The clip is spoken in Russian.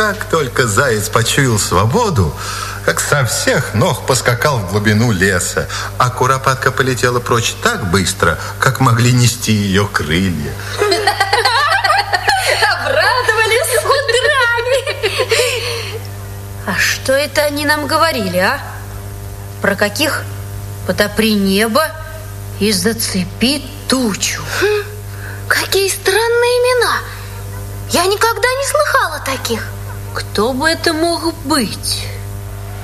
как только заяц почуял свободу, как со всех ног поскакал в глубину леса, а куропатка полетела прочь так быстро, как могли нести ее крылья. Обрадовались удрали. А что это они нам говорили, а? Про каких? Потопри небо и зацепи тучу. Какие странные имена. Я никогда не слыхала таких. Кто бы это мог быть?